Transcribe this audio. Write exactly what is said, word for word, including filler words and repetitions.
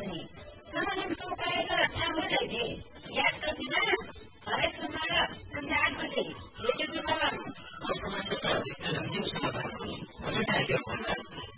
नि समाधानको उपाय त थाहा भइरहेथे याद गर्दिन हरेक सोमबार सन्ध्या आठ बजे रेडियो प्रभावमा समस्या त अधिकतर जीव समाधान हुने म चाहिँ आइडिया भन्दा